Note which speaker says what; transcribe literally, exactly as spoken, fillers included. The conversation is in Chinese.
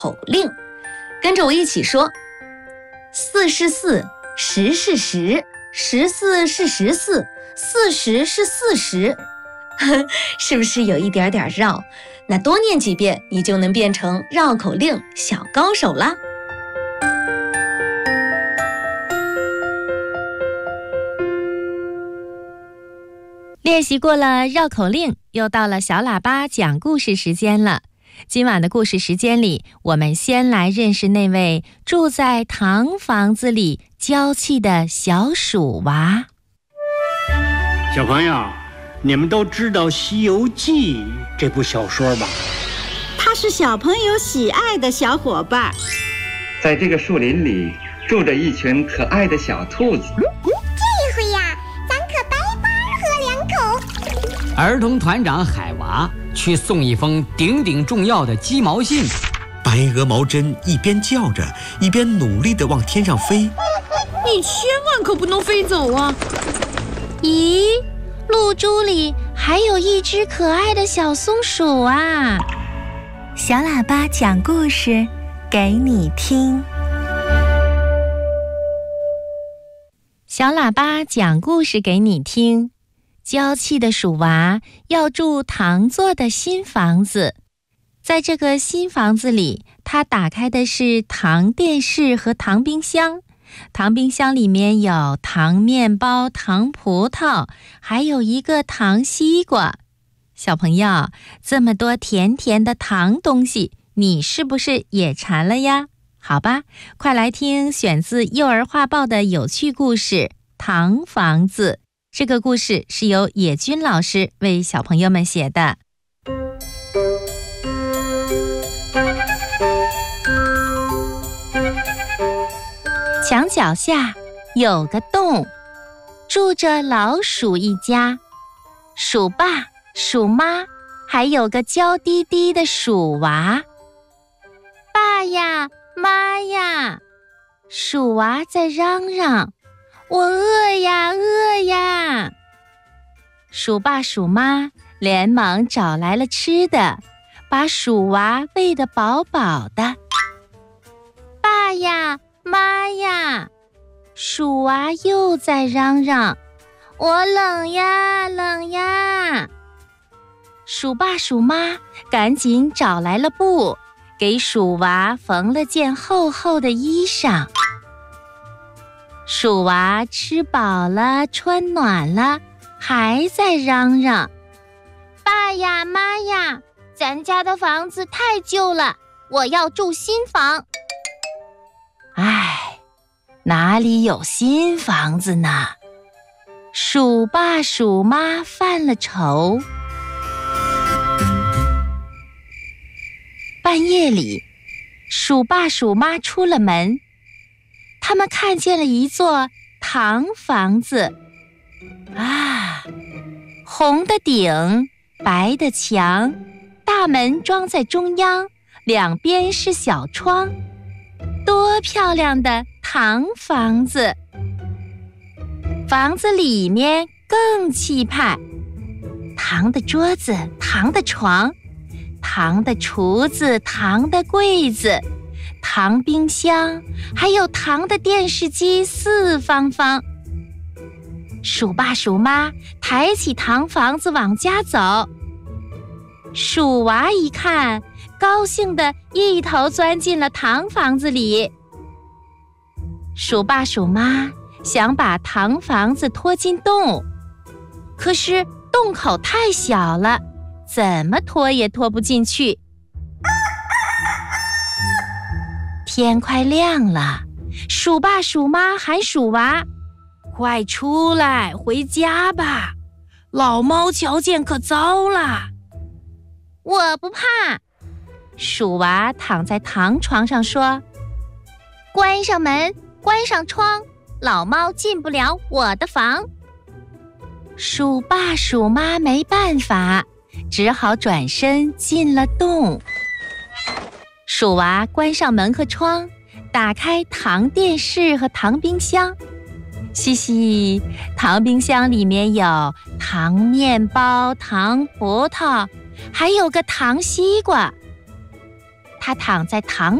Speaker 1: 口令，跟着我一起说：四是四，十是十，十四是十四，四十是四十。是不是有一点点绕？那多念几遍，你就能变成绕口令小高手啦。
Speaker 2: 练习过了绕口令，又到了小喇叭讲故事时间了。今晚的故事时间里，我们先来认识那位住在糖房子里娇气的小鼠娃。
Speaker 3: 小朋友，你们都知道《西游记》这部小说吧？
Speaker 4: 它是小朋友喜爱的小伙伴。
Speaker 5: 在这个树林里住着一群可爱的小兔子。
Speaker 6: 这回呀，咱可白白喝两口。
Speaker 7: 儿童团长海娃去送一封顶顶重要的鸡毛信。
Speaker 8: 白鹅毛针一边叫着，一边努力地往天上飞。
Speaker 9: 你千万可不能飞走啊！
Speaker 2: 咦，露珠里还有一只可爱的小松鼠啊！
Speaker 10: 小喇叭讲故事给你听。
Speaker 2: 小喇叭讲故事给你听。娇气的鼠娃要住糖做的新房子。在这个新房子里，他打开的是糖电视和糖冰箱。糖冰箱里面有糖面包、糖葡萄，还有一个糖西瓜。小朋友，这么多甜甜的糖东西，你是不是也馋了呀？好吧，快来听选自幼儿画报的有趣故事《糖房子》。这个故事是由野君老师为小朋友们写的。墙脚下有个洞，住着老鼠一家，鼠爸、鼠妈，还有个娇滴滴的鼠娃。爸呀，妈呀，鼠娃在嚷嚷，我饿呀，饿呀！鼠爸鼠妈连忙找来了吃的，把鼠娃喂得饱饱的。爸呀，妈呀，鼠娃又在嚷嚷，我冷呀，冷呀！鼠爸鼠妈赶紧找来了布，给鼠娃缝了件厚厚的衣裳。鼠娃吃饱了，穿暖了，还在嚷嚷，爸呀，妈呀，咱家的房子太旧了，我要住新房。唉，哪里有新房子呢？鼠爸鼠妈犯了愁。半夜里，鼠爸鼠妈出了门，他们看见了一座糖房子。啊，红的顶，白的墙，大门装在中央，两边是小窗。多漂亮的糖房子！房子里面更气派，糖的桌子，糖的床，糖的厨子，糖的柜子，糖冰箱，还有糖的电视机，四方方。鼠爸鼠妈抬起糖房子往家走，鼠娃一看，高兴地一头钻进了糖房子里。鼠爸鼠妈想把糖房子拖进洞，可是洞口太小了，怎么拖也拖不进去。天快亮了，鼠爸鼠妈喊鼠娃，快出来，回家吧，老猫瞧见可糟了。我不怕。鼠娃躺在糖床上说，关上门，关上窗，老猫进不了我的房。鼠爸鼠妈没办法，只好转身进了洞。鼠娃关上门和窗，打开糖电视和糖冰箱。嘻嘻，糖冰箱里面有糖面包、糖葡萄，还有个糖西瓜。 他躺在糖